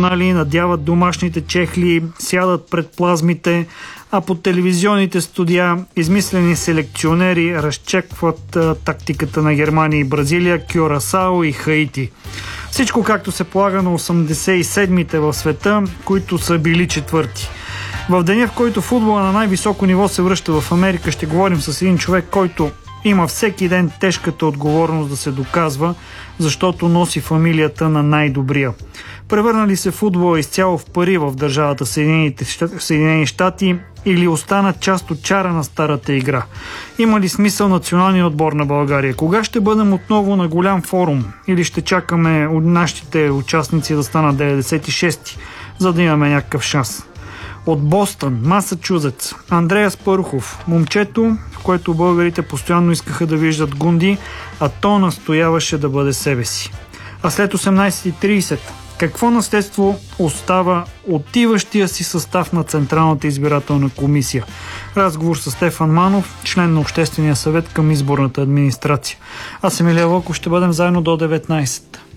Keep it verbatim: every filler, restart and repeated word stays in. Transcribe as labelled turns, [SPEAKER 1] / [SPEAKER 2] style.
[SPEAKER 1] професионали, надяват домашните чехли, сядат пред плазмите, а по телевизионните студия измислени селекционери разчекват а, тактиката на Германия и Бразилия, Кюрасао и Хаити. Всичко както се полага на осемдесет и седмите в света, които са били четвърти. В деня, в който футбола на най-високо ниво се връща в Америка, ще говорим с един човек, който има всеки ден тежката отговорност да се доказва, защото носи фамилията на най-добрия. Превърна ли се футбола изцяло в пари в държавата Съединени щати или остана част от чара на старата игра? Има ли смисъл националния отбор на България? Кога ще бъдем отново на голям форум? Или ще чакаме от нашите участници да станат деветдесет и шести, за да имаме някакъв шанс? От Бостън, Масачузетс, Андреас Пърхов, момчето, в което българите постоянно искаха да виждат Гунди, а то настояваше да бъде себе си. А след осемнайсет и трийсет, какво наследство остава отиващия си състав на Централната избирателна комисия? Разговор с Стефан Манов, член на Обществения съвет към изборната администрация. Аз Емилия Вълков, ще бъдем заедно до деветнайсет.